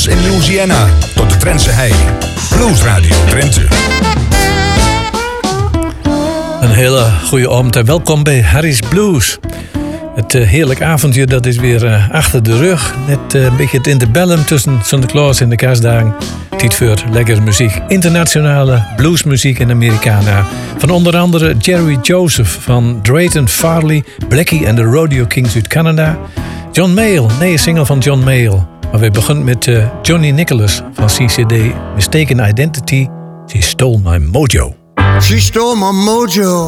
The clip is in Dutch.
Texas en Louisiana tot de Drentse hei. Blues Radio Drenthe. Een hele goede avond en welkom bij Harry's Blues. Het heerlijk avondje dat is weer achter de rug. Net een beetje het interbellum tussen Sinterklaas en de kerstdagen. Tijd voor lekkere muziek. Internationale bluesmuziek in Americana. Van onder andere Jerry Joseph van Drayton Farley, Blackie en de Rodeo Kings uit Canada. John Mayall, een single van John Mayall. Maar we beginnen met Johnny Nicholas van CCD Mistaken Identity. She Stole My Mojo. She stole my mojo.